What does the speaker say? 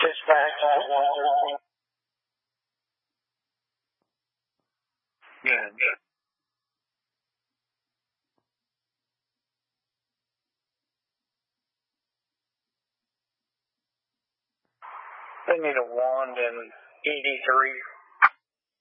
Dispatch. Good. They need a wand in ED3.